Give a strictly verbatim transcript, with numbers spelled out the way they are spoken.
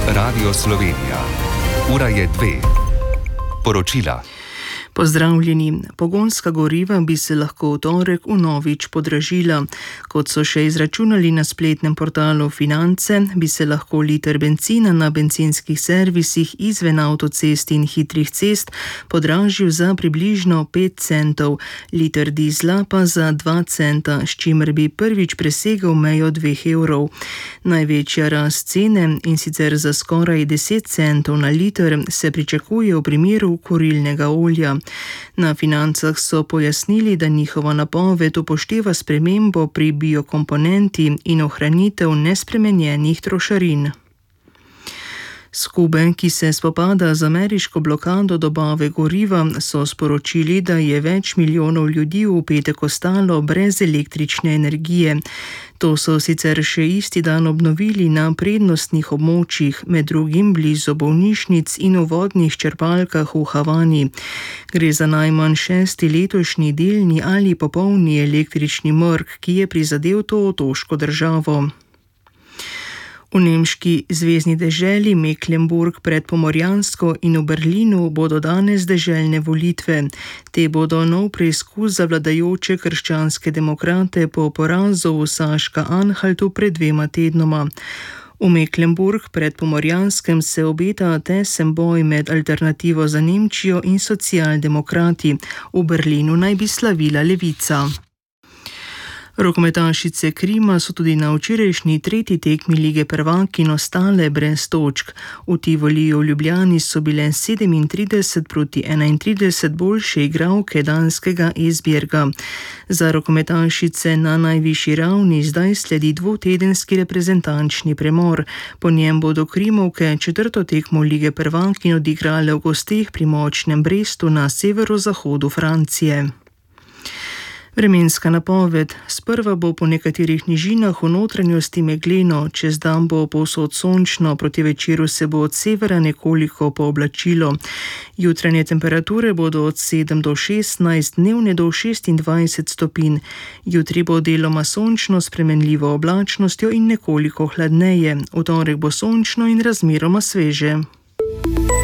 Radio Slovenija. Ura je dve. Poročila. Pozdravljeni. Pogonska goriva bi se lahko v torek vnovič podražila. Kot so še izračunali na spletnem portalu Finance, bi se lahko liter bencina na bencinskih servisih izven avtocest in hitrih cest podražil za približno pet centov, liter dizla pa za dva centa, s čimer bi prvič presegel mejo dveh evrov. Največja rast cene, in sicer za skoraj deset centov na liter, se pričakuje v primeru kurilnega olja. Na Financah so pojasnili, da njihova napoved upošteva spremembo pri biokomponenti in ohranitev nespremenjenih trošarin. S Kube, ki se spopada z ameriško blokado dobave goriva, so sporočili, da je več milijonov ljudi v petek ostalo brez električne energije. To so sicer še isti dan obnovili na prednostnih območjih, med drugim blizu bolnišnic in v vodnih črpalkah v Havani. Gre za najmanj šesti letošnji delni ali popolni električni mrk, ki je prizadel to otoško državo. V nemški zvezni deželi Mecklenburg pred Pomorjansko in v Berlinu bodo danes deželne volitve. Te bodo nov preizkus za vladajoče krščanske demokrate po porazu v Saška-Anhaltu pred dvema tednoma. V Mecklenburg pred Pomorjanskem se obeta tesen boj med Alternativo za Nemčijo in socialdemokrati. V Berlinu naj bi slavila levica. Rokometašice Krima so tudi na včerajšnji tretji tekmi Lige prvakinj ostale brez točk. V Tivoliju v Ljubljani so bile sedemintrideset proti enaintrideset boljše igralke danskega Esbjerga. Za rokometašice na najvišji ravni zdaj sledi dvotedenski reprezentančni premor. Po njem bodo Krimovke četrto tekmo Lige prvakinj odigrale v gosteh pri močnem Brestu na severozahodu Francije. Vremenska napoved. Sprva bo po nekaterih nižinah v notranjosti megleno, čez dan bo povsod sončno, proti večeru se bo od severa nekoliko pooblačilo. Jutranje temperature bodo od sedem do šestnajst, dnevne do šestindvajset stopinj. Jutri bo deloma sončno s spremenljivo oblačnostjo in nekoliko hladneje. V torek bo sončno in razmeroma sveže.